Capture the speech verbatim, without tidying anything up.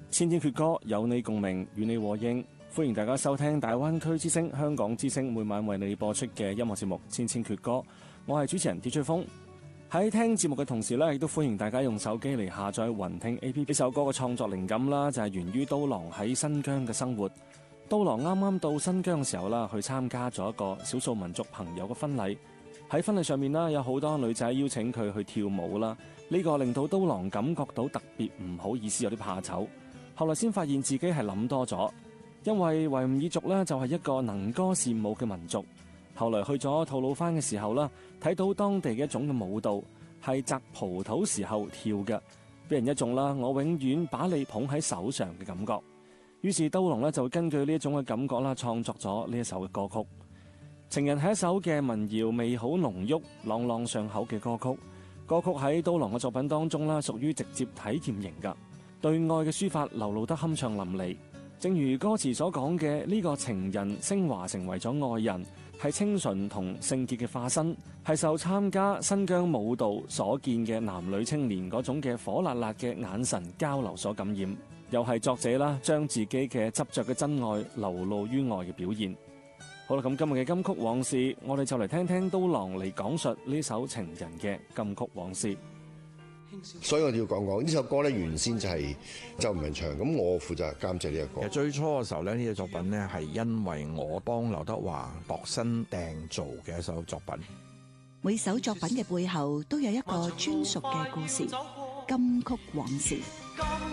千千闕歌，有你共鳴，與你和應。歡迎大家收聽大灣區之聲、香港之聲每晚為你播出嘅音樂節目《千千闕歌》。我係主持人 D J 風。喺聽節目嘅同時呢，亦都歡迎大家用手機嚟下載雲聽 A P P。呢首歌嘅創作靈感啦，就係源於刀郎喺新疆嘅生活。刀郎啱啱到新疆嘅時候啦，去參加咗一個少數民族朋友嘅婚禮。喺婚禮上面啦，有好多女仔邀請佢去跳舞啦。呢個令到刀郎感覺到特別唔好意思，有啲怕醜。後來先發現自己係諗多咗，因為維吾爾族呢就係一個能歌善舞嘅民族。後來去咗吐魯番嘅時候啦，睇到當地嘅一種嘅舞蹈係摘葡萄時候跳嘅，俾人一種啦我永遠把你捧喺手上嘅感覺。於是刀郎呢就會根據呢一種嘅感覺啦，創作咗呢一首嘅歌曲。情人係一首嘅民謠味好濃郁、朗朗上口嘅歌曲。歌曲喺刀郎嘅作品當中啦，屬於直接體驗型噶。對愛嘅書法流露得酣暢淋漓，正如歌詞所講嘅，呢個情人升華成為咗愛人，係清純同聖潔嘅化身，係受參加新疆舞蹈所見嘅男女青年嗰種嘅火辣辣嘅眼神交流所感染，又係作者啦將自己嘅執着嘅真愛流露於愛嘅表現。好啦，咁今日嘅金曲往事，我哋就嚟聽聽刀郎嚟講述呢首情人嘅金曲往事。 所以我哋要講講呢首歌咧，原先就係周文唱，咁我負責監製呢個歌。 其實最初嘅時候咧，呢個作品咧係因為我幫劉德華度身訂造嘅一首作品。 每首作品嘅背後都有一個專屬嘅故事，金曲往事。